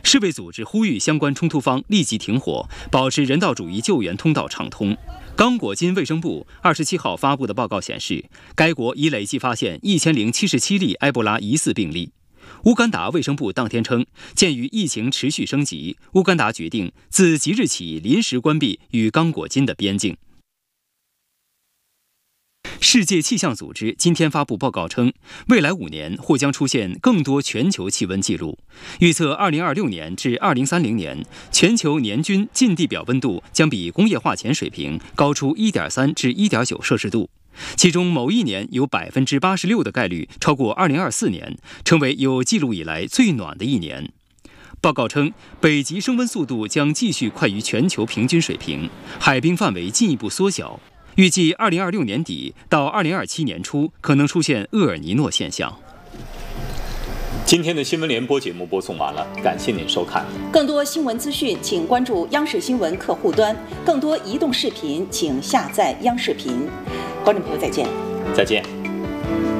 世卫组织呼吁相关冲突方立即停火，保持人道主义救援通道畅通。刚果金卫生部27号发布的报告显示，该国已累计发现1077例埃博拉疑似病例。乌干达卫生部当天称，鉴于疫情持续升级，乌干达决定自即日起临时关闭与刚果金的边境。世界气象组织今天发布报告称，未来5年或将出现更多全球气温记录，预测2026年至2030年，全球年均近地表温度将比工业化前水平高出1.3至1.9摄氏度，其中某一年有86%的概率超过2024年，成为有记录以来最暖的一年。报告称，北极升温速度将继续快于全球平均水平，海冰范围进一步缩小。预计2026年底到2027年初可能出现厄尔尼诺现象。 今天的新闻联播节目播送完了，感谢您收看。 更多新闻资讯，请关注央视新闻客户端；更多移动视频，请下载央视频。观众朋友，再见。 再见。